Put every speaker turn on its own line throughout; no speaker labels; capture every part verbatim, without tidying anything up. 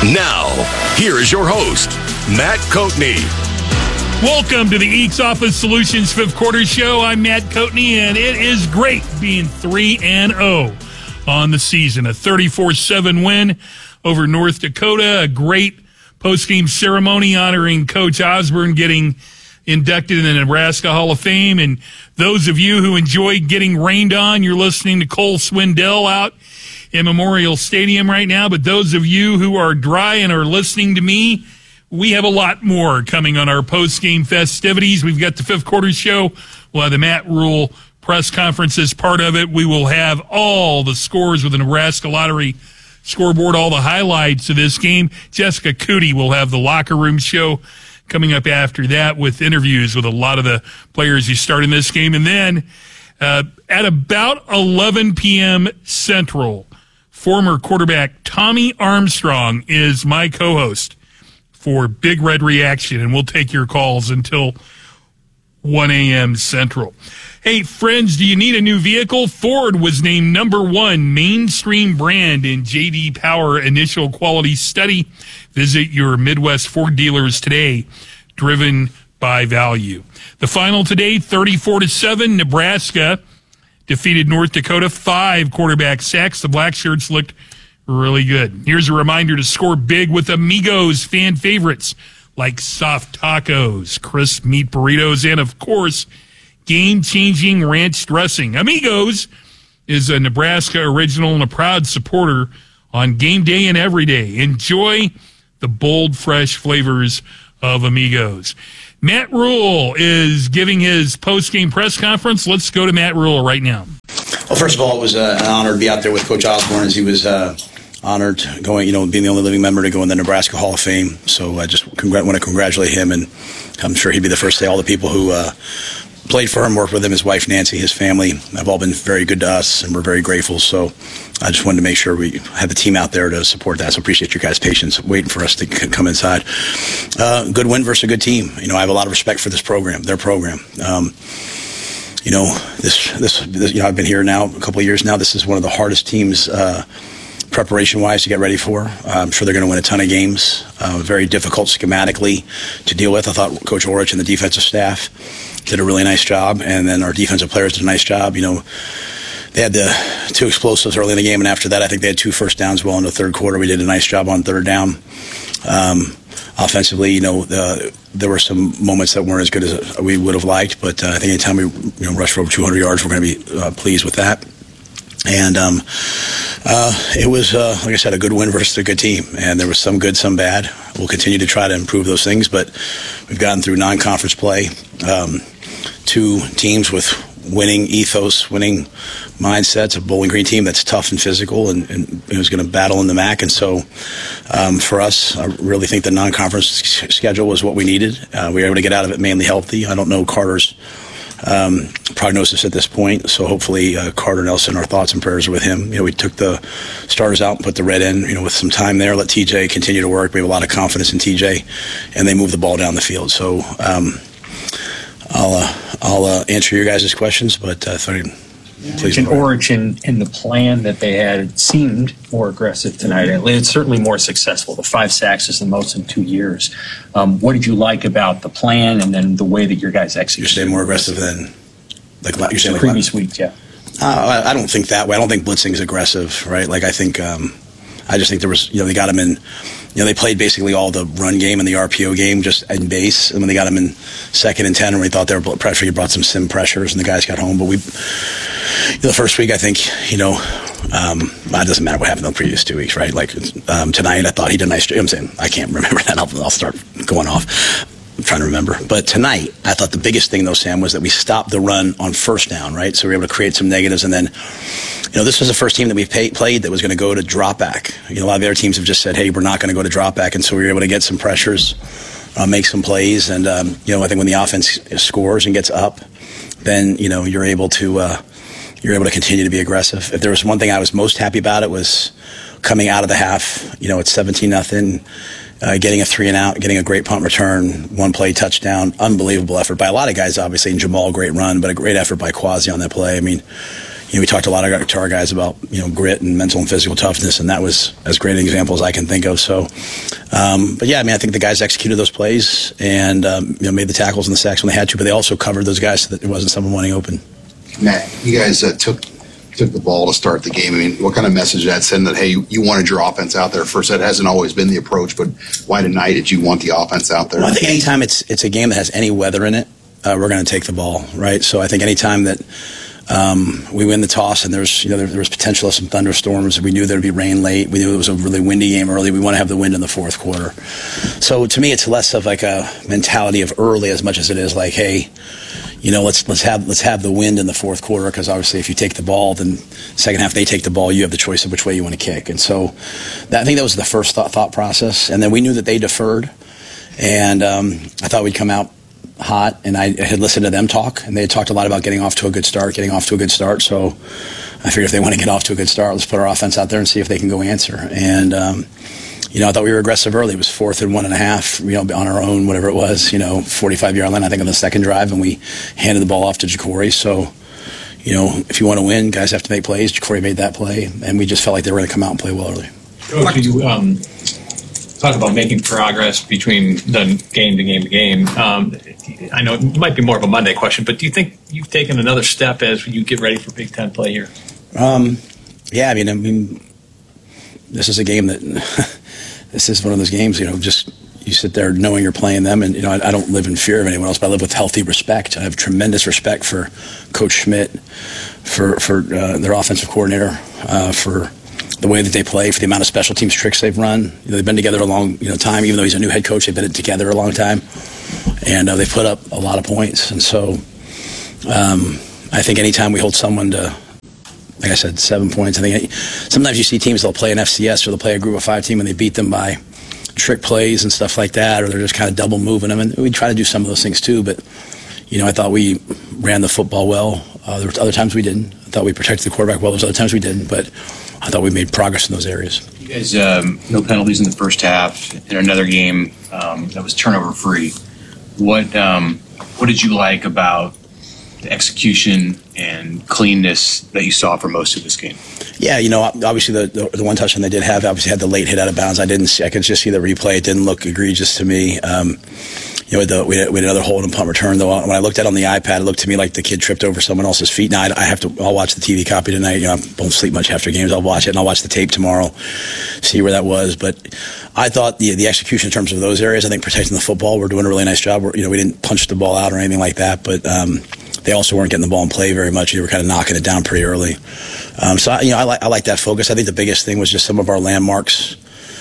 Now, here is your host, Matt Coatney.
Welcome to the Eeks Office Solutions Fifth Quarter Show. I'm Matt Coatney, and it is great being three and oh on the season. A thirty-four seven win over North Dakota, a great post-game ceremony honoring Coach Osborne getting inducted in the Nebraska Hall of Fame. And those of you who enjoy getting rained on, you're listening to Cole Swindell out in Memorial Stadium right now. But those of you who are dry and are listening to me, we have a lot more coming on our post-game festivities. We've got the Fifth Quarter Show. We'll have the Matt Rule press conference as part of it. We will have all the scores with the Nebraska Lottery scoreboard, all the highlights of this game. Jessica Cootie will have the locker room show coming up after that with interviews with a lot of the players who start in this game. And then uh, at about eleven p.m. Central, former quarterback Tommy Armstrong is my co-host for Big Red Reaction, and we'll take your calls until one a.m. Central. Hey, friends, do you need a new vehicle? Ford was named number one mainstream brand in J D Power Initial Quality Study. Visit your Midwest Ford dealers today, driven by value. The final today, thirty-four to seven, Nebraska defeated North Dakota, five quarterback sacks. The Black Shirts looked really good. Here's a reminder to score big with Amigos fan favorites like soft tacos, crisp meat burritos, and, of course, game-changing ranch dressing. Amigos is a Nebraska original and a proud supporter on game day and every day. Enjoy the bold, fresh flavors of Amigos. Matt Rule is giving his post-game press conference. Let's go to Matt Rule right now.
Well, first of all, it was uh, an honor to be out there with Coach Osborne as he was uh, honored going, you know, being the only living member to go in the Nebraska Hall of Fame. So I just congr- want to congratulate him, and I'm sure he'd be the first to say all the people who uh, played for him, worked with him, his wife Nancy, his family have all been very good to us, and we're very grateful. So I just wanted to make sure we had the team out there to support that. So appreciate your guys' patience waiting for us to c- come inside. Uh, good win versus a good team. You know, I have a lot of respect for this program, their program. Um, you know, this, this, this, you know, I've been here now a couple of years now. This is one of the hardest teams uh, preparation-wise to get ready for. Uh, I'm sure they're going to win a ton of games. Uh, very difficult schematically to deal with. I thought Coach Orich and the defensive staff did a really nice job, and then our defensive players did a nice job. You know, they had the two explosives early in the game, and after that, I think they had two first downs well in the third quarter. We did a nice job on third down. Um, offensively, you know, the, there were some moments that weren't as good as we would have liked, but uh, I think anytime we you know, rushed for over two hundred yards, we're going to be uh, pleased with that. And um, uh, it was, uh, like I said, a good win versus a good team. And there was some good, some bad. We'll continue to try to improve those things, but we've gotten through non-conference play. Um, two teams with winning ethos, winning mindsets, a Bowling Green team that's tough and physical and, and who's going to battle in the M A C. And so um, for us, I really think the non-conference schedule was what we needed. Uh, we were able to get out of it mainly healthy. I don't know Carter's Um, prognosis at this point, so hopefully uh, Carter Nelson, our thoughts and prayers are with him. You know, we took the starters out and put the red in, you know, with some time there, let T J continue to work. We have a lot of confidence in T J, and they move the ball down the field. So um, I'll uh, I'll uh, answer your guys' questions, but uh, thought I'd please.
And Orich and, and the plan that they had seemed more aggressive tonight. It's certainly more successful. The five sacks is the most in two years. Um, what did you like about the plan and then the way that your guys executed?
You're saying more aggressive than like you're saying
the
like
previous week, yeah.
Uh, I, I don't think that way. I don't think blitzing is aggressive, right? Like I think, um, I just think there was, you know, they got him in. You know, they played basically all the run game and the R P O game just in base. And when they got him in second and ten, and we thought they were pressure, he brought some sim pressures, and the guys got home. But we, you know, the first week, I think, you know, um, it doesn't matter what happened in the previous two weeks, right? Like um, tonight, I thought he did a nice job. I'm saying I can't remember that. I'll, I'll start going off. I'm trying to remember. But tonight, I thought the biggest thing, though, Sam, was that we stopped the run on first down, right? So we were able to create some negatives. And then, you know, this was the first team that we pay, played that was going to go to drop back. You know, a lot of the other teams have just said, hey, we're not going to go to drop back. And so we were able to get some pressures, uh, make some plays. And, um, you know, I think when the offense scores and gets up, then, you know, you're able to uh, you're able to continue to be aggressive. If there was one thing I was most happy about, it was coming out of the half. You know, it's seventeen nothing. Uh, getting a three and out, getting a great punt return, one play touchdown, unbelievable effort by a lot of guys, obviously, and Jamal, great run, but a great effort by Quasi on that play. I mean, you know, we talked a lot to our guys about, you know, grit and mental and physical toughness, and that was as great an example as I can think of. So, um, but yeah, I mean, I think the guys executed those plays and, um, you know, made the tackles and the sacks when they had to, but they also covered those guys so that it wasn't someone wanting open.
Matt, you guys uh, took took the ball to start the game. I mean, what kind of message did that send that, hey, you wanted your offense out there? First, that hasn't always been the approach, but why tonight did you want the offense out there?
Well, I think anytime it's it's a game that has any weather in it, uh, we're going to take the ball, right? So I think anytime that um, we win the toss and there's, you know, there, there was potential of some thunderstorms, we knew there would be rain late, we knew it was a really windy game early, we want to have the wind in the fourth quarter. So to me, it's less of like a mentality of early as much as it is like, hey, you know, let's let's have let's have the wind in the fourth quarter, because obviously if you take the ball, then second half they take the ball, you have the choice of which way you want to kick. And so that, I think that was the first thought, thought process. And then we knew that they deferred, and um, I thought we'd come out hot, and I had listened to them talk, and they had talked a lot about getting off to a good start, getting off to a good start. So I figured if they want to get off to a good start, let's put our offense out there and see if they can go answer. And um, you know, I thought we were aggressive early. It was fourth and one and a half, you know, on our own, whatever it was, you know, forty-five yard line, I think, on the second drive, and we handed the ball off to Jacory. So, you know, if you want to win, guys have to make plays. Jacory made that play, and we just felt like they were going to come out and play well early.
Coach, you um, talk about making progress between the game to game to game. Um, I know it might be more of a Monday question, but do you think you've taken another step as you get ready for Big Ten play here?
Um, yeah, I mean, I mean, this is a game that this is one of those games, you know, just you sit there knowing you're playing them, and, you know, I, I don't live in fear of anyone else, but I live with healthy respect. I have tremendous respect for Coach Schmidt, for, for uh, their offensive coordinator, uh, for the way that they play, for the amount of special teams tricks they've run. You know, they've been together a long you know, time. Even though he's a new head coach, they've been together a long time. And uh, they put up a lot of points. And so um, I think anytime we hold someone to, like I said, seven points, I think sometimes you see teams, they'll play an F C S or they'll play a group of five team and they beat them by trick plays and stuff like that, or they're just kind of double moving them. And we try to do some of those things too. But, you know, I thought we ran the football well. Uh, there were other times we didn't. I thought we protected the quarterback well. There was other times we didn't. But I thought we made progress in those areas.
You guys, um, no penalties in the first half. In another game um, that was turnover free. What um, what did you like about the execution and cleanness that you saw for most of this game?
Yeah, you know, obviously the, the the one touchdown they did have obviously had the late hit out of bounds. I didn't see, I could just see the replay. It didn't look egregious to me. Um, you know, the, we, had, we had another hold and punt return, though. When I looked at it on the iPad, it looked to me like the kid tripped over someone else's feet. Now, I, I have to, I'll watch the T V copy tonight. You know, I don't sleep much after games. I'll watch it, and I'll watch the tape tomorrow, see where that was. But I thought the the execution in terms of those areas, I think protecting the football, we're doing a really nice job. We're, you know, we didn't punch the ball out or anything like that, but um, they also weren't getting the ball in play very much. They were kind of knocking it down pretty early. Um, so, I, you know, I like I like that focus. I think the biggest thing was just some of our landmarks.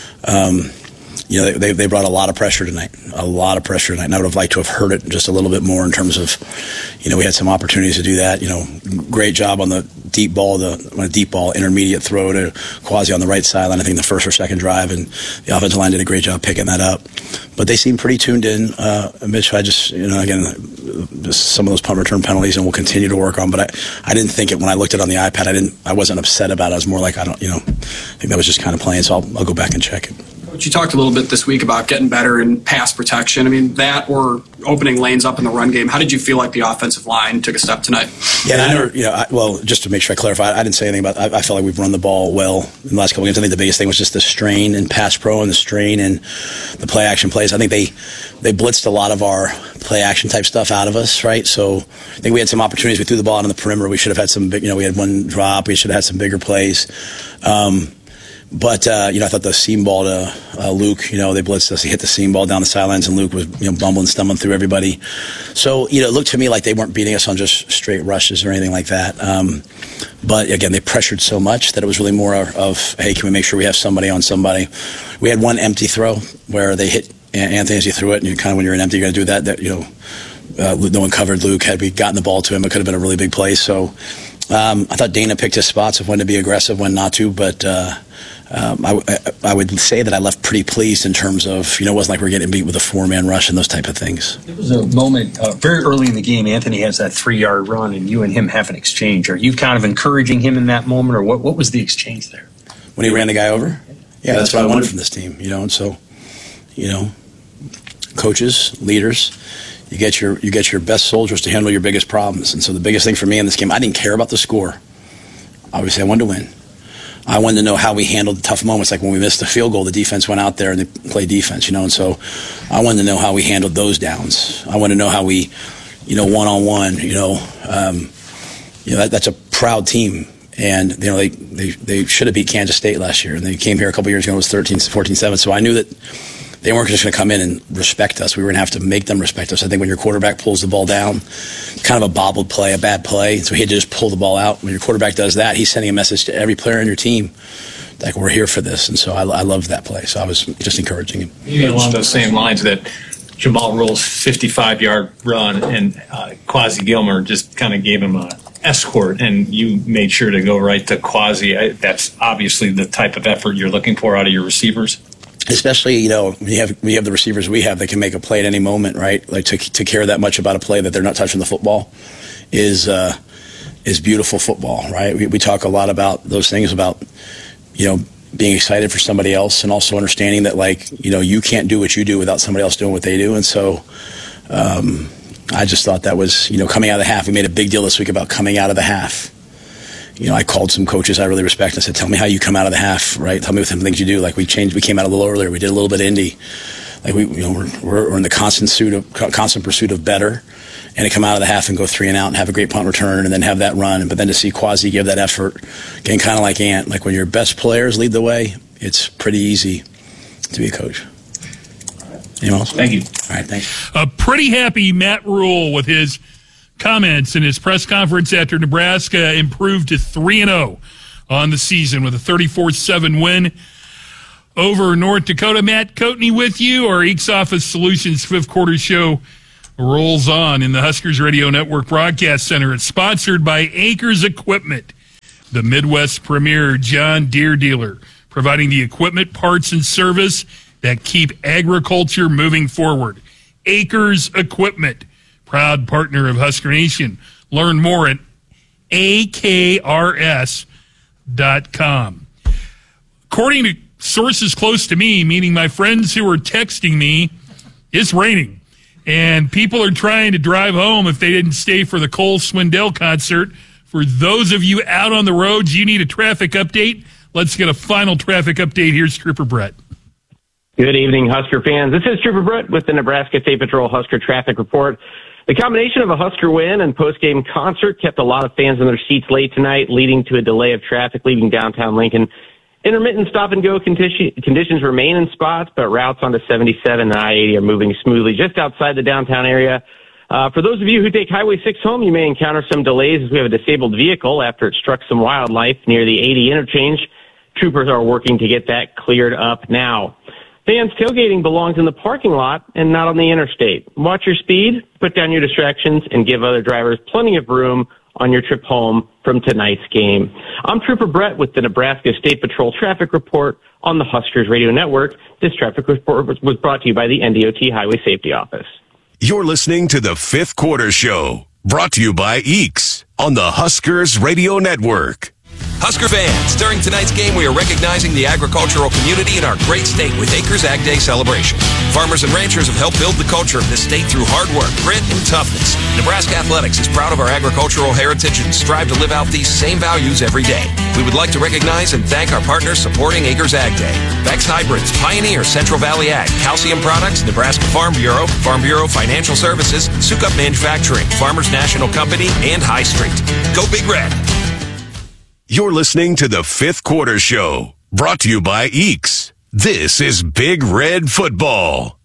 Um, you know, they they brought a lot of pressure tonight, a lot of pressure tonight. And I would have liked to have heard it just a little bit more in terms of, you know, we had some opportunities to do that. You know, great job on the deep ball, the on a deep ball, intermediate throw to Quasi on the right sideline. I think the first or second drive, and the offensive line did a great job picking that up. But they seemed pretty tuned in. Uh, Mitch, I just, you know, again, just some of those punt return penalties, and we'll continue to work on. But I, I didn't think it when I looked at it on the iPad. I didn't, I wasn't upset about it. I was more like, I don't, you know, I think that was just kind of playing. So I'll, I'll go back and check it.
You talked a little bit this week about getting better in pass protection. I mean, that or opening lanes up in the run game. How did you feel like the offensive line took a step tonight?
Yeah, and I never, you know, I, well, just to make sure I clarify, I didn't say anything about. I, I felt like we've run the ball well in the last couple of games. I think the biggest thing was just the strain in pass pro and the strain in the play action plays. I think they they blitzed a lot of our play action type stuff out of us, right? So I think we had some opportunities. We threw the ball out on the perimeter. We should have had some big, you know, we had one drop. We should have had some bigger plays. Um, But, uh, you know, I thought the seam ball to uh, Luke, you know, they blitzed us. He hit the seam ball down the sidelines, and Luke was, you know, bumbling, stumbling through everybody. So, you know, it looked to me like they weren't beating us on just straight rushes or anything like that. Um, but, again, they pressured so much that it was really more of, hey, can we make sure we have somebody on somebody? We had one empty throw where they hit Anthony as you threw it, and you kind of, when you're in empty, you're going to do that. That, you know, uh, no one covered Luke. Had we gotten the ball to him, it could have been a really big play. So um, I thought Dana picked his spots of when to be aggressive, when not to, but uh, Um, I, I would say that I left pretty pleased in terms of, you know, it wasn't like we're getting beat with a four-man rush and those type of things.
There was a moment uh, very early in the game, Anthony has that three-yard run, and you and him have an exchange. Are you kind of encouraging him in that moment, or what, what was the exchange there?
When he ran the guy over? Yeah, yeah that's what I wanted from this team, you know, and so, you know, coaches, leaders, you get your you get your best soldiers to handle your biggest problems. And so the biggest thing for me in this game, I didn't care about the score. Obviously, I wanted to win. I wanted to know how we handled the tough moments, like when we missed the field goal, the defense went out there and they played defense, you know, and so I wanted to know how we handled those downs. I wanted to know how we, you know, one-on-one, you know, um, you know, that, that's a proud team. And, you know, they, they, they should have beat Kansas State last year, and they came here a couple years ago, it was thirteen, fourteen seven, so I knew that they weren't just going to come in and respect us. We were going to have to make them respect us. I think when your quarterback pulls the ball down, kind of a bobbled play, a bad play, so he had to just pull the ball out. When your quarterback does that, he's sending a message to every player on your team, like, we're here for this. And so I, I loved that play. So I was just encouraging him.
Maybe along those same lines, that Jamal Rule's fifty-five-yard run, and uh, Quasi Gilmer just kind of gave him a escort, and you made sure to go right to Quasi. I, that's obviously the type of effort you're looking for out of your receivers. Especially, you know, we have we have the receivers we have that can make a play at any moment, right? Like to to care that much about a play that they're not touching the football is uh, is beautiful football, right? We we talk a lot about those things, about, you know, being excited for somebody else, and also understanding that, like, you know, you can't do what you do without somebody else doing what they do. And so um, I just thought that was, you know, coming out of the half. We made a big deal this week about coming out of the half. You know, I called some coaches I really respect. I said, tell me how you come out of the half, right? Tell me what some things you do. Like, we changed, we came out a little earlier. We did a little bit of Indy. Like, we, you know, we're, we're in the constant pursuit of, constant pursuit of better. And to come out of the half and go three and out and have a great punt return and then have that run. But then to see Quasi give that effort, getting kind of like Ant, like when your best players lead the way, it's pretty easy to be a coach. Anyone else?
Thank you.
All right, thanks.
A pretty happy Matt Rule with his comments in his press conference after Nebraska improved to three and oh on the season with a thirty-four seven win over North Dakota. Matt Coatney with you. Our Eeks Office Solutions fifth quarter show rolls on in the Huskers Radio Network Broadcast Center. It's sponsored by Acres Equipment, the Midwest premier John Deere dealer, providing the equipment, parts, and service that keep agriculture moving forward. Acres Equipment, proud partner of Husker Nation. Learn more at A K R S dot com. According to sources close to me, meaning my friends who are texting me, it's raining. And people are trying to drive home if they didn't stay for the Cole Swindell concert. For those of you out on the roads, you need a traffic update. Let's get a final traffic update. Here's Trooper Brett.
Good evening, Husker fans. This is Trooper Brett with the Nebraska State Patrol Husker Traffic Report. The combination of a Husker win and post-game concert kept a lot of fans in their seats late tonight, leading to a delay of traffic leaving downtown Lincoln. Intermittent stop-and-go conditions remain in spots, but routes onto seventy-seven and I eighty are moving smoothly just outside the downtown area. Uh, for those of you who take Highway six home, you may encounter some delays as we have a disabled vehicle after it struck some wildlife near the eighty interchange. Troopers are working to get that cleared up now. Fans, tailgating belongs in the parking lot and not on the interstate. Watch your speed, put down your distractions, and give other drivers plenty of room on your trip home from tonight's game. I'm Trooper Brett with the Nebraska State Patrol Traffic Report on the Huskers Radio Network. This traffic report was brought to you by the N D O T Highway Safety Office.
You're listening to the Fifth Quarter Show, brought to you by Eeks on the Huskers Radio Network.
Husker fans, during tonight's game, we are recognizing the agricultural community in our great state with Acres Ag Day celebration. Farmers and ranchers have helped build the culture of this state through hard work, grit, and toughness. Nebraska Athletics is proud of our agricultural heritage and strive to live out these same values every day. We would like to recognize and thank our partners supporting Acres Ag Day. Vex Hybrids, Pioneer, Central Valley Ag, Calcium Products, Nebraska Farm Bureau, Farm Bureau Financial Services, Sukup Manufacturing, Farmers National Company, and High Street. Go Big Red!
You're listening to the Fifth Quarter Show, brought to you by Eeks. This is Big Red Football.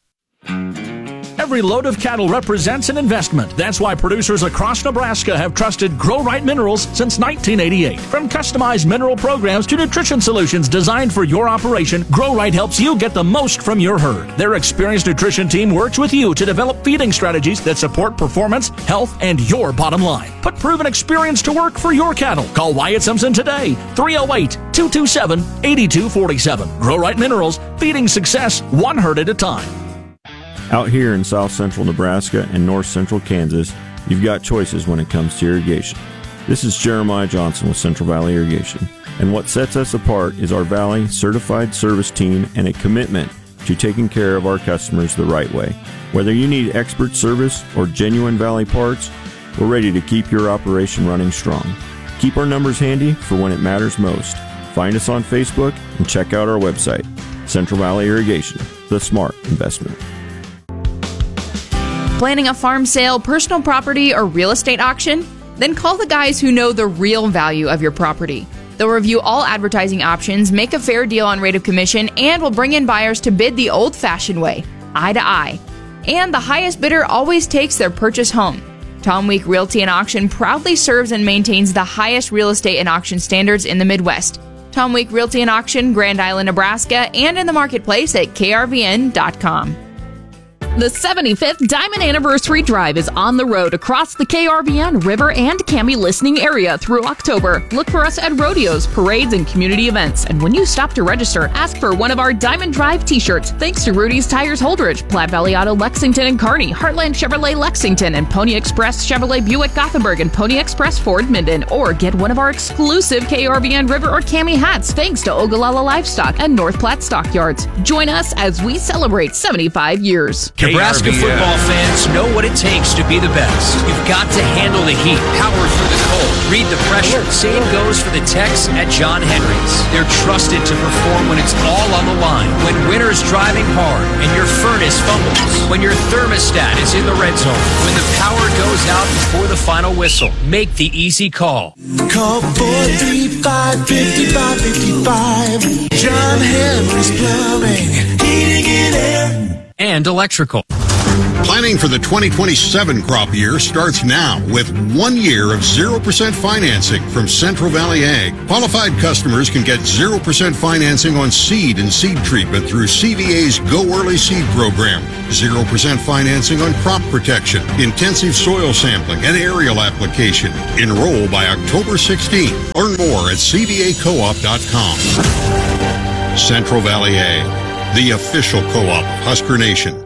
Every load of cattle represents an investment. That's why producers across Nebraska have trusted Grow Right Minerals since nineteen eighty-eight. From customized mineral programs to nutrition solutions designed for your operation, Grow Right helps you get the most from your herd. Their experienced nutrition team works with you to develop feeding strategies that support performance, health, and your bottom line. Put proven experience to work for your cattle. Call Wyatt Simpson today, three oh eight, two two seven, eight two four seven. Grow Right Minerals, feeding success one herd at a time.
Out here in south central Nebraska and north central Kansas, you've got choices when it comes to irrigation. This is Jeremiah Johnson with Central Valley Irrigation, and what sets us apart is our Valley certified service team and a commitment to taking care of our customers the right way. Whether you need expert service or genuine Valley parts, we're ready to keep your operation running strong. Keep our numbers handy for when it matters most. Find us on Facebook and check out our website. Central Valley Irrigation, the smart investment.
Planning a farm sale, personal property, or real estate auction? Then call the guys who know the real value of your property. They'll review all advertising options, make a fair deal on rate of commission, and will bring in buyers to bid the old-fashioned way, eye to eye. And the highest bidder always takes their purchase home. Tom Week Realty and Auction proudly serves and maintains the highest real estate and auction standards in the Midwest. Tom Week Realty and Auction, Grand Island, Nebraska, and in the marketplace at K R V N dot com.
The seventy-fifth Diamond Anniversary Drive is on the road across the K R V N, River, and Cami listening area through October. Look for us at rodeos, parades, and community events. And when you stop to register, ask for one of our Diamond Drive t-shirts. Thanks to Rudy's Tires Holdridge, Platte Valley Auto Lexington and Kearney, Heartland Chevrolet Lexington, and Pony Express Chevrolet Buick Gothenburg, and Pony Express Ford Minden. Or get one of our exclusive K R V N, River, or Cami hats thanks to Ogallala Livestock and North Platte Stockyards. Join us as we celebrate seventy-five years.
Nebraska football fans know what it takes to be the best. You've got to handle the heat, power through the cold, read the pressure. Same goes for the Techs at John Henry's. They're trusted to perform when it's all on the line, when winter's driving hard and your furnace fumbles, when your thermostat is in the red zone, when the power goes out before the final whistle. Make the easy call.
Call four three five, five five five five. John Henry's Plumbing, heating and air.
And electrical.
Planning for the twenty twenty-seven crop year starts now with one year of zero percent financing from Central Valley Ag. Qualified customers can get zero percent financing on seed and seed treatment through C V A's Go Early Seed program. zero percent financing on crop protection, intensive soil sampling, and aerial application. Enroll by October sixteenth. Learn more at C V A co op dot com. Central Valley Ag, the official co-op of Husker Nation.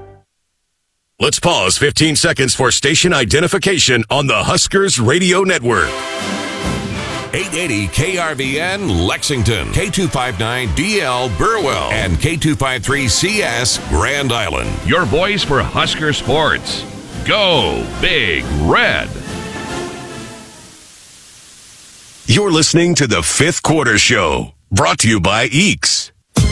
Let's pause fifteen seconds for station identification on the Huskers Radio Network.
eight eighty K R V N Lexington, K two fifty-nine D L Burwell, and K two fifty-three C S Grand Island.
Your voice for Husker sports. Go Big Red.
You're listening to the Fifth Quarter Show, brought to you by Eeks.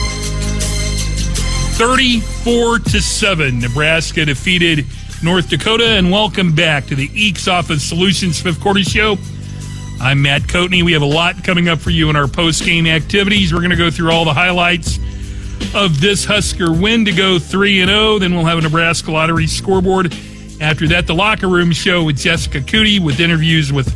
thirty-four to seven, Nebraska defeated North Dakota, and welcome back to the Eeks Office Solutions Fifth Quarter Show. I'm Matt Coatney. We have a lot coming up for you in our post-game activities. We're going to go through all the highlights of this Husker win to go three and oh. Then we'll have a Nebraska Lottery scoreboard. After that, the Locker Room Show with Jessica Cootie with interviews with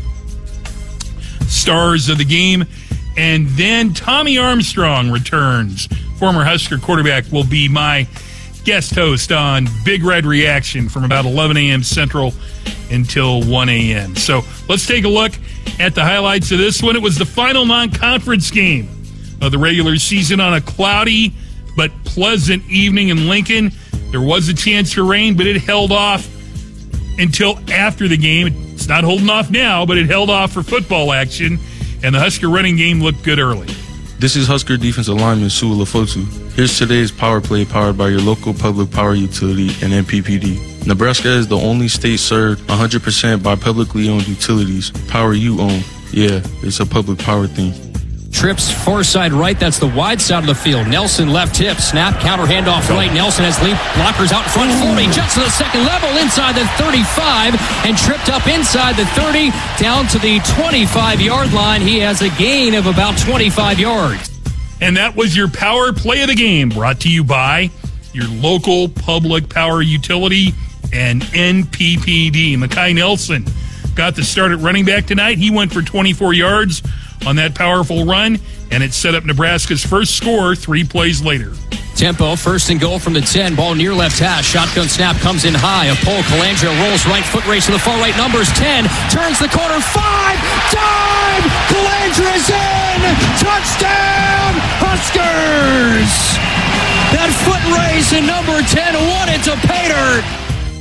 stars of the game. And then Tommy Armstrong returns. Former Husker quarterback will be my guest host on Big Red Reaction from about eleven a.m. Central until one a.m. So let's take a look at the highlights of this one. It was the final non-conference game of the regular season on a cloudy but pleasant evening in Lincoln. There was a chance for rain, but it held off until after the game. It's not holding off now, but it held off for football action, and the Husker running game looked good early.
This is Husker defensive lineman Sue Lafotu. Here's today's power play powered by your local public power utility and N P P D. Nebraska is the only state served one hundred percent by publicly owned utilities. Power you own. Yeah, it's a public power thing.
Trips far side right. That's the wide side of the field. Nelson left tip. Snap. Counter handoff right. Nelson has lead blockers out in front. forty. Jumps to the second level inside the thirty-five and tripped up inside the thirty down to the twenty-five-yard line. He has a gain of about twenty-five yards.
And that was your power play of the game, brought to you by your local public power utility and N P P D. Mekhi Nelson got the start at running back tonight. He went for twenty-four yards on that powerful run, and it set up Nebraska's first score three plays later.
Tempo, first and goal from the ten. Ball near left hash. Shotgun snap comes in high. A pull. Calandra rolls right. Foot race to the far right. Numbers ten. Turns the corner. Five. Dive. Calandra's in. Touchdown. Huskers. That foot race in number ten won it to pay dirt.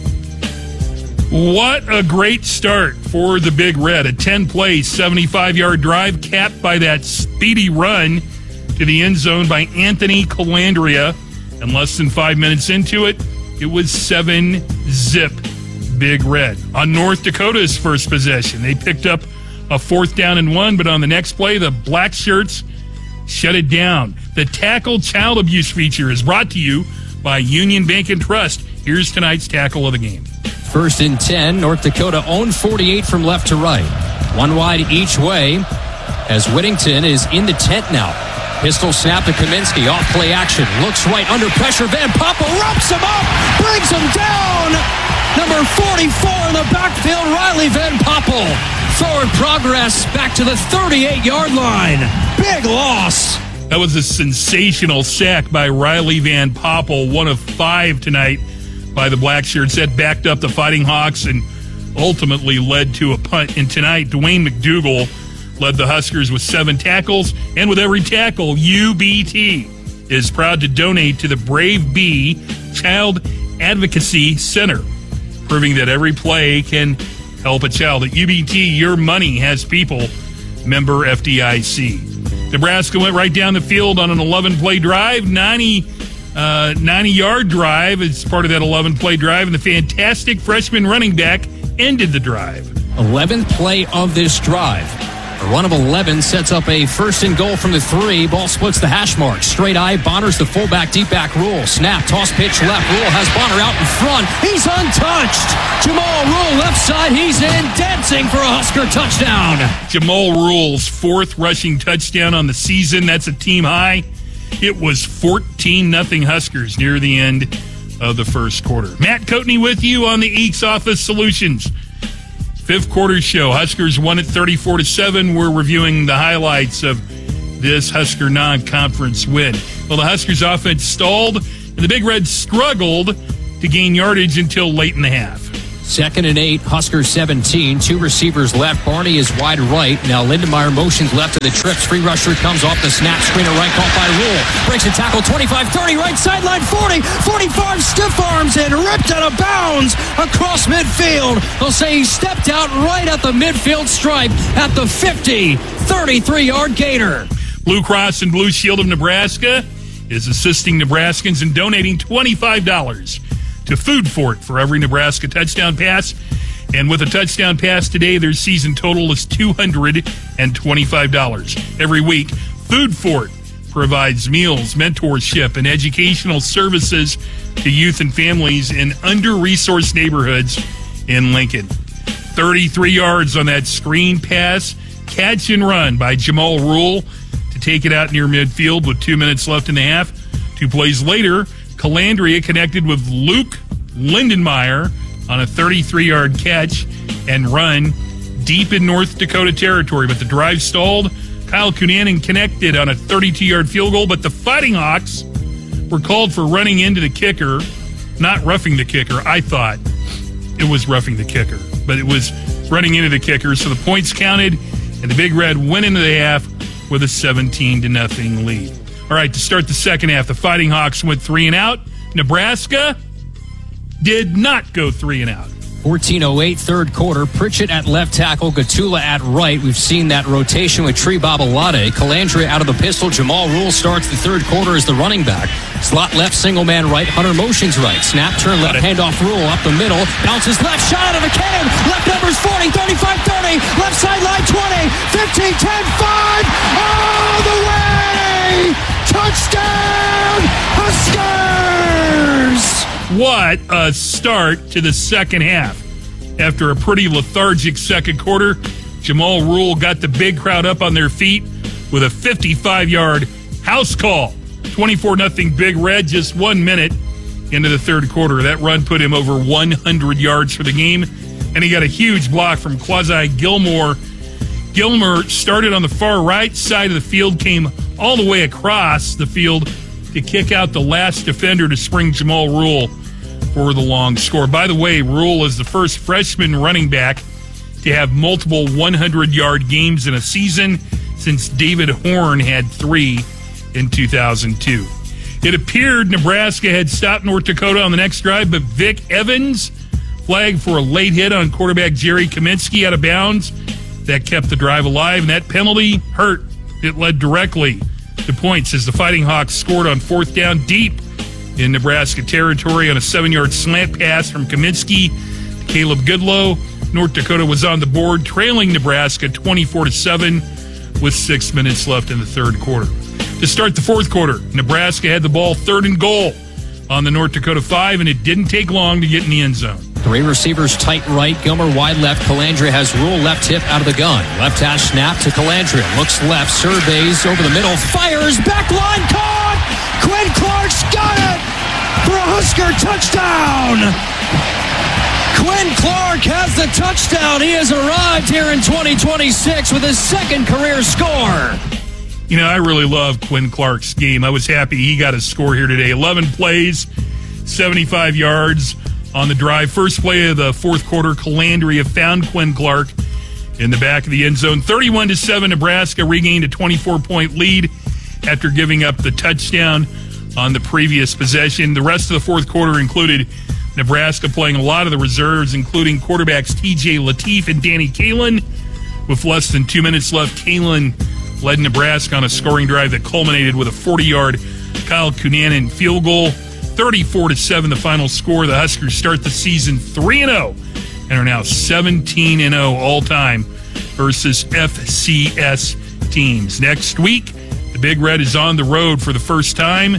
What a great start for the Big Red. A ten-play, seventy-five-yard drive capped by that speedy run to the end zone by Anthony Calandria. And less than five minutes into it, it was seven zip Big Red. On North Dakota's first possession, they picked up a fourth down and one, but on the next play, the black shirts shut it down. The Tackle Child Abuse feature is brought to you by Union Bank and Trust. Here's tonight's tackle of the game.
First and ten, North Dakota owned forty-eight from left to right. One wide each way as Whittington is in the tent now. Pistol snap to Kaminsky, off play action, looks right under pressure. Van Poppel wraps him up, brings him down. Number forty-four in the backfield, Riley Van Poppel. Forward progress back to the thirty-eight-yard line. Big loss.
That was a sensational sack by Riley Van Poppel, one of five tonight by the Black Shirts. That backed up the Fighting Hawks and ultimately led to a punt. And tonight, Dwayne McDougal led the Huskers with seven tackles. And with every tackle, U B T is proud to donate to the Brave Bee Child Advocacy Center, proving that every play can help a child. At U B T, your money has people. Member F D I C. Nebraska went right down the field on an eleven-play drive, ninety, uh, ninety-yard drive as part of that eleven-play drive, and the fantastic freshman running back ended the drive.
eleventh play of this drive. A run of eleven sets up a first and goal from the three. Ball splits the hash mark. Straight eye, Bonner's the fullback, deep back Rule. Snap, toss pitch left. Rule has Bonner out in front. He's untouched. Jamal Rule left side. He's in, dancing for a Husker touchdown.
Jamal Rule's fourth rushing touchdown on the season. That's a team high. It was fourteen nothing Huskers near the end of the first quarter. Matt Coatney with you on the Eeks Office Solutions fifth quarter show. Huskers won at thirty-four to seven. We're reviewing the highlights of this Husker non-conference win. Well, the Huskers offense stalled, and the Big Reds struggled to gain yardage until late in the half.
Second and eight, Huskers seventeen. Two receivers left. Barney is wide right. Now Lindenmeyer motions left to the trips. Free rusher comes off the snap. Screen to right, caught by Rule. Breaks a tackle, twenty-five thirty, right sideline, forty, forty-five, stiff arms and ripped out of bounds across midfield. They'll say he stepped out right at the midfield stripe at the fifty, thirty-three-yard gainer.
Blue Cross and Blue Shield of Nebraska is assisting Nebraskans in donating twenty-five dollars to Food Fort for every Nebraska touchdown pass. And with a touchdown pass today, their season total is two hundred twenty-five dollars. Every week, Food Fort provides meals, mentorship, and educational services to youth and families in under-resourced neighborhoods in Lincoln. thirty-three yards on that screen pass, catch and run by Jamal Rule to take it out near midfield with two minutes left in the half. Two plays later, Calandria connected with Luke Lindenmeyer on a thirty-three-yard catch and run deep in North Dakota territory, but the drive stalled. Kyle Cunanan connected on a thirty-two-yard field goal, but the Fighting Hawks were called for running into the kicker, not roughing the kicker. I thought it was roughing the kicker, but it was running into the kicker, so the points counted, and the Big Red went into the half with a seventeen to nothing lead. All right, to start the second half, the Fighting Hawks went three and out. Nebraska did not go three and out.
fourteen oh eight, third quarter. Pritchett at left tackle, Gatula at right. We've seen that rotation with Tree Babalade. Calandria out of the pistol. Jamal Rule starts the third quarter as the running back. Slot left, single man right. Hunter motions right. Snap, turn left, handoff Rule up the middle. Bounces left, shot out of a cannon. Left numbers forty, thirty-five, thirty. Left sideline twenty, fifteen, ten, five. All the way! Touchdown, Huskers!
What a start to the second half. After a pretty lethargic second quarter, Jamal Rule got the big crowd up on their feet with a fifty-five-yard house call. twenty-four nothing Big Red, just one minute into the third quarter. That run put him over one hundred yards for the game, and he got a huge block from Quasi Gilmore. Gilmore started on the far right side of the field, came all the way across the field to kick out the last defender to spring Jamal Rule for the long score. By the way, Rule is the first freshman running back to have multiple hundred-yard games in a season since David Horn had three in two thousand two. It appeared Nebraska had stopped North Dakota on the next drive, but Vic Evans flagged for a late hit on quarterback Jerry Kaminsky out of bounds. That kept the drive alive, and that penalty hurt. It led directly to points as the Fighting Hawks scored on fourth down deep in Nebraska territory on a seven-yard slant pass from Kaminsky to Caleb Goodlow. North Dakota was on the board, trailing Nebraska twenty-four to seven with six minutes left in the third quarter. To start the fourth quarter, Nebraska had the ball third and goal on the North Dakota five, and it didn't take long to get in the end zone.
Three receivers tight right, Gilmer wide left. Calandria has Rule left hip out of the gun. Left hash snap to Calandria. Looks left, surveys over the middle, fires, back line caught! Quinn Clark's got it for a Husker touchdown! Quinn Clark has the touchdown. He has arrived here in twenty twenty-six with his second career score.
You know, I really love Quinn Clark's game. I was happy he got a score here today. eleven plays, seventy-five yards on the drive. First play of the fourth quarter, Calandria found Quinn Clark in the back of the end zone. thirty-one to seven, Nebraska regained a twenty-four point lead after giving up the touchdown on the previous possession. The rest of the fourth quarter included Nebraska playing a lot of the reserves, including quarterbacks T J Lateef and Danny Kaelin. With less than two minutes left, Kaelin led Nebraska on a scoring drive that culminated with a forty-yard Kyle Cunanan field goal. thirty-four to seven, the final score. The Huskers start the season three and oh and are now seventeen and oh all-time versus F C S teams. Next week, the Big Red is on the road for the first time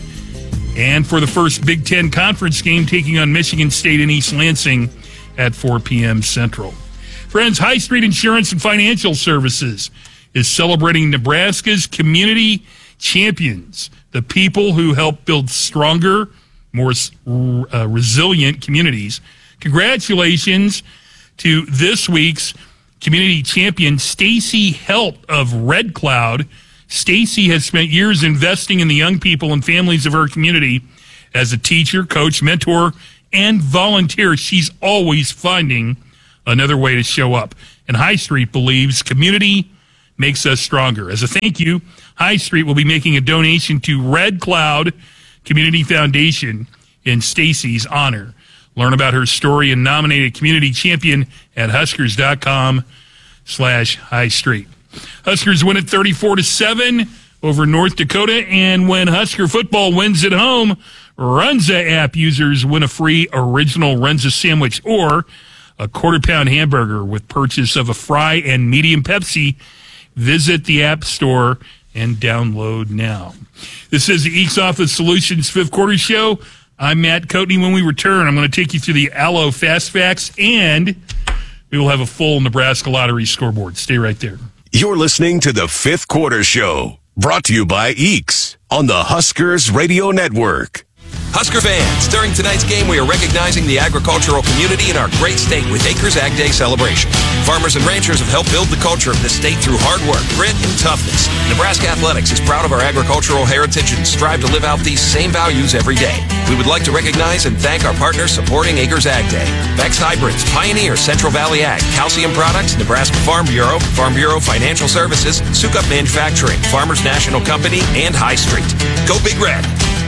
and for the first Big Ten Conference game, taking on Michigan State in East Lansing at four p.m. Central. Friends, High Street Insurance and Financial Services is celebrating Nebraska's community champions, the people who help build stronger, more uh, resilient communities. Congratulations to this week's community champion, Stacy Helt of Red Cloud. Stacy has spent years investing in the young people and families of her community as a teacher, coach, mentor, and volunteer. She's always finding another way to show up. And High Street believes community makes us stronger. As a thank you, High Street will be making a donation to Red Cloud Community Foundation in Stacy's honor. Learn about her story and nominate a community champion at huskers.com slash High Street. Huskers win at thirty-four to seven over North Dakota, and when Husker football wins at home, Runza app users win a free original Runza sandwich or a quarter-pound hamburger with purchase of a fry and medium Pepsi. Visit the App Store and download now. This is the Eeks Office Solutions Fifth Quarter Show. I'm Matt Coatney. When we return, I'm going to take you through the Allo Fast Facts, and we will have a full Nebraska Lottery scoreboard. Stay right there.
You're listening to the Fifth Quarter Show, brought to you by Eeks on the Huskers Radio Network.
Husker fans, during tonight's game, we are recognizing the agricultural community in our great state with Acres Ag Day celebration. Farmers and ranchers have helped build the culture of this state through hard work, grit, and toughness. Nebraska Athletics is proud of our agricultural heritage and strive to live out these same values every day. We would like to recognize and thank our partners supporting Acres Ag Day. Vex Hybrids, Pioneer, Central Valley Ag, Calcium Products, Nebraska Farm Bureau, Farm Bureau Financial Services, Sukup Manufacturing, Farmers National Company, and High Street. Go Big Red!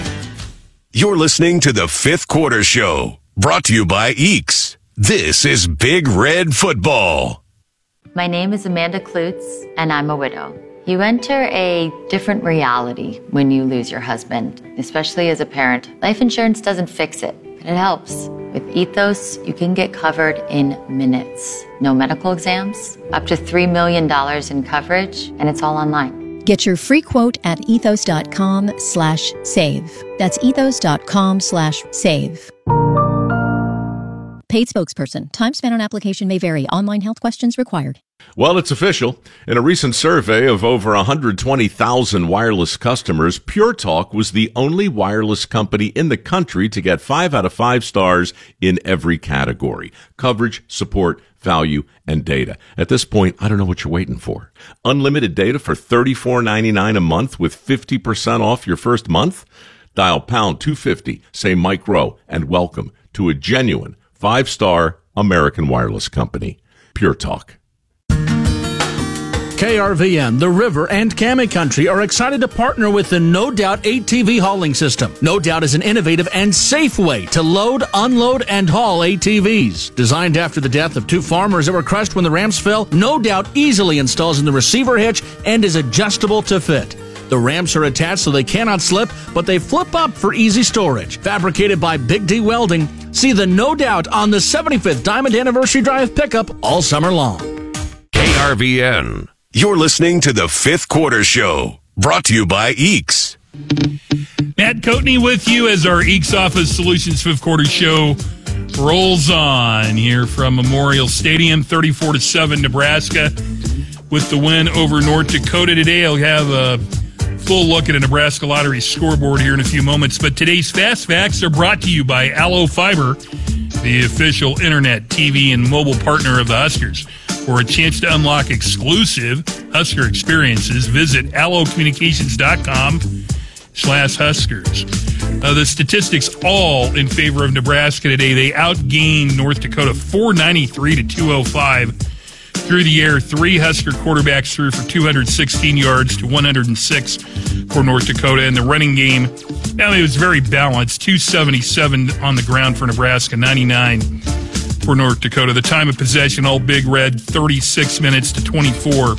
You're listening to the Fifth Quarter Show, brought to you by Eeks. This is Big Red Football.
My name is Amanda Klutz, and I'm a widow. You enter a different reality when you lose your husband, especially as a parent. Life insurance doesn't fix it, but it helps. With Ethos, you can get covered in minutes. No medical exams, up to three million dollars in coverage, and it's all online.
Get your free quote at ethos.com slash save. That's ethos.com slash save. Paid spokesperson. Time spent on application may vary. Online health questions required.
Well, it's official. In a recent survey of over one hundred twenty thousand wireless customers, Pure Talk was the only wireless company in the country to get five out of five stars in every category: coverage, support, value, and data. At this point, I don't know what you're waiting for. Unlimited data for thirty-four ninety-nine a month with fifty percent off your first month? Dial pound two fifty, say Mike Rowe, and welcome to a genuine five-star American wireless company. Pure Talk.
K R V N, The River, and Cammy Country are excited to partner with the No Doubt A T V hauling system. No Doubt is an innovative and safe way to load, unload, and haul A T Vs. Designed after the death of two farmers that were crushed when the ramps fell, No Doubt easily installs in the receiver hitch and is adjustable to fit. The ramps are attached so they cannot slip, but they flip up for easy storage. Fabricated by Big D Welding. See the No Doubt on the seventy-fifth Diamond Anniversary Drive pickup all summer long.
K R V N.
You're listening to the Fifth Quarter Show, brought to you by Eeks.
Matt Coatney with you as our Eeks Office Solutions Fifth Quarter Show rolls on here from Memorial Stadium, thirty-four to seven Nebraska with the win over North Dakota today. I'll have a full look at a Nebraska Lottery scoreboard here in a few moments, but today's Fast Facts are brought to you by Allo Fiber, the official internet, T V, and mobile partner of the Huskers. For a chance to unlock exclusive Husker experiences, visit allocommunications.com slash Huskers. Uh, the statistics all in favor of Nebraska today. They outgained North Dakota four ninety-three to two oh five through the air. Three Husker quarterbacks threw for two hundred sixteen yards to one hundred six for North Dakota. And the running game, I mean, it was very balanced. two seventy-seven on the ground for Nebraska, ninety-nine for North Dakota. The time of possession, all Big Red, thirty-six minutes to twenty-four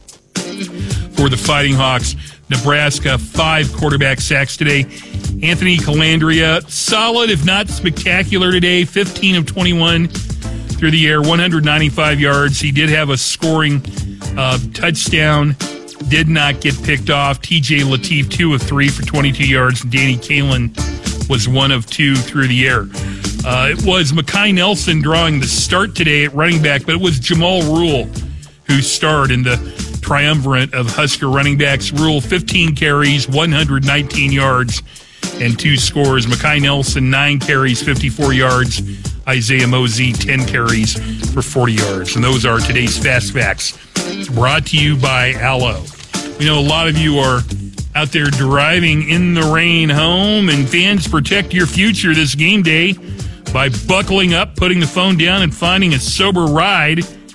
for the Fighting Hawks. Nebraska, five quarterback sacks today. Anthony Calandria, solid if not spectacular today, fifteen of twenty-one through the air, one hundred ninety-five yards. He did have a scoring uh, touchdown, did not get picked off. T J Lateef, two of three for twenty-two yards. And Danny Kalin was one of two through the air. Uh, it was Mekhi Nelson drawing the start today at running back, but it was Jamal Rule who starred in the triumvirate of Husker running backs. Rule, fifteen carries, one hundred nineteen yards, and two scores. Mekhi Nelson, nine carries, fifty-four yards. Isaiah Mosey, ten carries for forty yards. And those are today's Fast Facts, brought to you by Allo. We know a lot of you are out there driving in the rain home, and fans, protect your future this game day by buckling up, putting the phone down, and finding a sober ride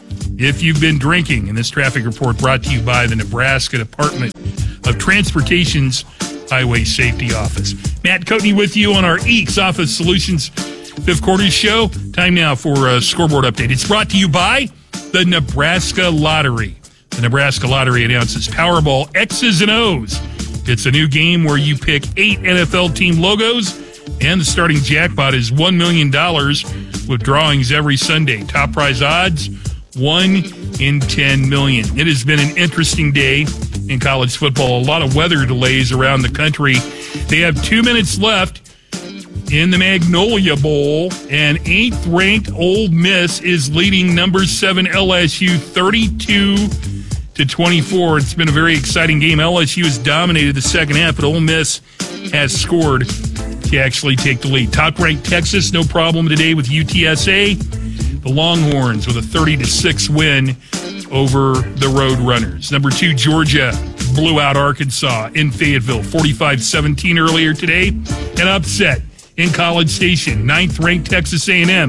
if you've been drinking. And this traffic report brought to you by the Nebraska Department of Transportation's Highway Safety Office. Matt Coatney with you on our Eeks Office Solutions Fifth Quarter Show. Time now for a scoreboard update. It's brought to you by the Nebraska Lottery. The Nebraska Lottery announces Powerball X's and O's. It's a new game where you pick eight N F L team logos, and the starting jackpot is one million dollars with drawings every Sunday. Top prize odds, one in ten million. It has been an interesting day in college football. A lot of weather delays around the country. They have two minutes left in the Magnolia Bowl, and eighth-ranked Ole Miss is leading number seven L S U thirty-two to twenty-four. It's been a very exciting game. L S U has dominated the second half, but Ole Miss has scored to actually take the lead. Top-ranked Texas, no problem today with U T S A. The Longhorns with a thirty to six win over the Road Runners. Number two, Georgia blew out Arkansas in Fayetteville, forty-five seventeen earlier today. An upset in College Station. Ninth-ranked Texas A and M.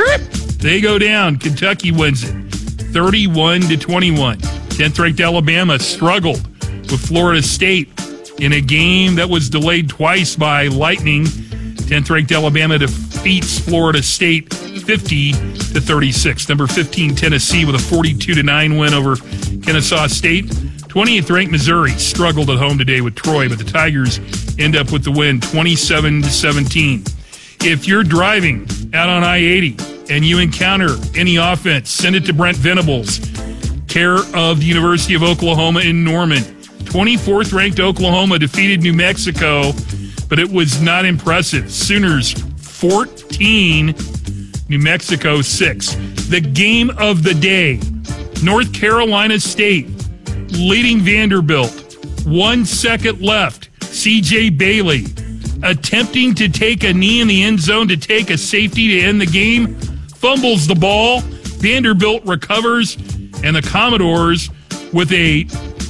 They go down. Kentucky wins it, thirty-one to twenty-one. tenth-ranked Alabama struggled with Florida State in a game that was delayed twice by lightning. tenth-ranked Alabama defeats Florida State fifty to thirty-six. Number fifteen, Tennessee, with a forty-two to nine win over Kennesaw State. twentieth-ranked Missouri struggled at home today with Troy, but the Tigers end up with the win, twenty-seven to seventeen. If you're driving out on I eighty and you encounter any offense, send it to Brent Venables, care of the University of Oklahoma in Norman. twenty-fourth-ranked Oklahoma defeated New Mexico, but it was not impressive. Sooners fourteen, New Mexico six. The game of the day, North Carolina State leading Vanderbilt. One second left. C J Bailey attempting to take a knee in the end zone to take a safety to end the game. Fumbles the ball. Vanderbilt recovers, and the Commodores with a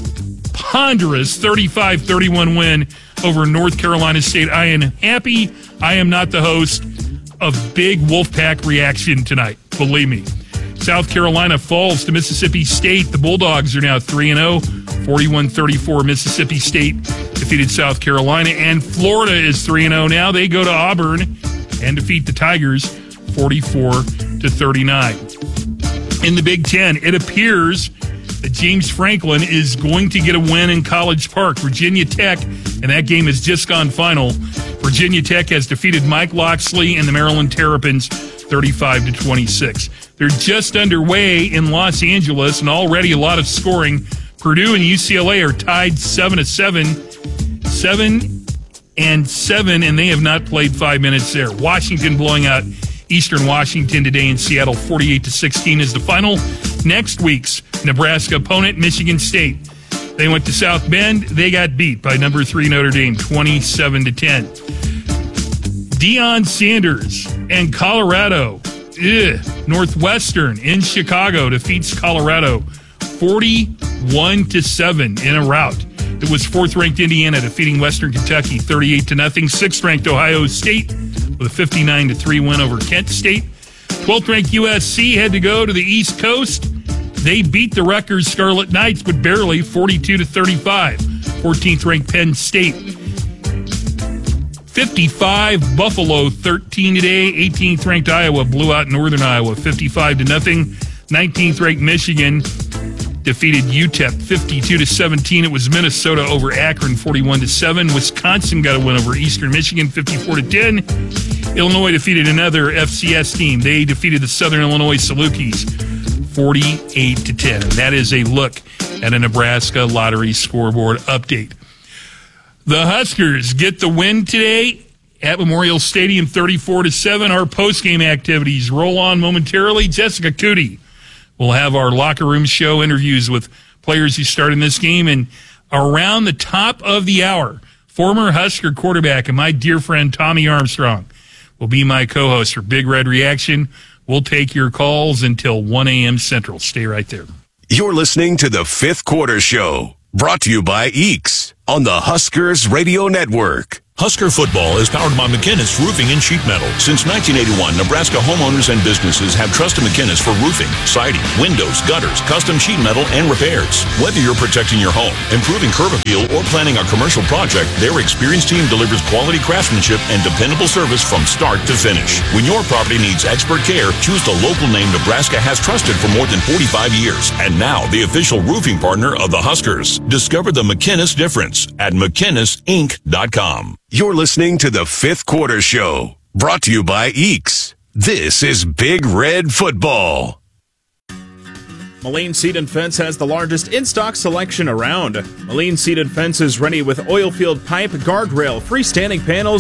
ponderous thirty-five thirty-one win over North Carolina State. I am happy I am not the host of Big Wolfpack Reaction tonight. Believe me. South Carolina falls to Mississippi State. The Bulldogs are now three and oh. forty-one thirty-four Mississippi State defeated South Carolina. And Florida is three and oh now. They go to Auburn and defeat the Tigers forty-four to thirty-nine. In the Big Ten, it appears that James Franklin is going to get a win in College Park. Virginia Tech, and that game has just gone final. Virginia Tech has defeated Mike Loxley and the Maryland Terrapins thirty-five to twenty-six. They're just underway in Los Angeles, and already a lot of scoring. Purdue and U C L A are tied seven to seven. Seven and seven, and they have not played five minutes there. Washington blowing out Eastern Washington today in Seattle, forty-eight to sixteen is the final. Next week's Nebraska opponent, Michigan State. They went to South Bend. They got beat by number three Notre Dame, twenty-seven to ten. Deion Sanders and Colorado. Ugh. Northwestern in Chicago defeats Colorado forty-one to seven in a rout. It was fourth-ranked Indiana defeating Western Kentucky thirty-eight to nothing. Sixth-ranked Ohio State with a fifty-nine to three win over Kent State. twelfth-ranked U S C had to go to the East Coast. They beat the Rutgers Scarlet Knights, but barely, forty-two to thirty-five. fourteenth-ranked Penn State. fifty-five, Buffalo thirteen today. eighteenth-ranked Iowa blew out Northern Iowa fifty-five to nothing. nineteenth-ranked Michigan defeated U T E P fifty-two to seventeen. It was Minnesota over Akron forty-one to seven. Wisconsin got a win over Eastern Michigan fifty-four to ten. Illinois defeated another F C S team. They defeated the Southern Illinois Salukis forty-eight to ten. And that is a look at a Nebraska lottery scoreboard update. The Huskers get the win today at Memorial Stadium thirty-four to seven. Our post-game activities roll on momentarily. Jessica Cootie will have our locker room show interviews with players who start in this game. And around the top of the hour, former Husker quarterback and my dear friend Tommy Armstrong will be my co-host for Big Red Reaction. We'll take your calls until one a.m. Central. Stay right there.
You're listening to the Fifth Quarter Show, brought to you by Eeks on the Huskers Radio Network.
Husker football is powered by McInnis Roofing and Sheet Metal. Since nineteen eighty-one, Nebraska homeowners and businesses have trusted McInnis for roofing, siding, windows, gutters, custom sheet metal, and repairs. Whether you're protecting your home, improving curb appeal, or planning a commercial project, their experienced team delivers quality craftsmanship and dependable service from start to finish. When your property needs expert care, choose the local name Nebraska has trusted for more than forty-five years. And now, the official roofing partner of the Huskers. Discover the McInnis difference at McInnis Inc dot com.
You're listening to the Fifth Quarter Show, brought to you by Eeks. This is Big Red Football.
Moline Seed Fence has the largest in-stock selection around. Moline Seed Fence is ready with oil-filled pipe, guardrail, freestanding panels,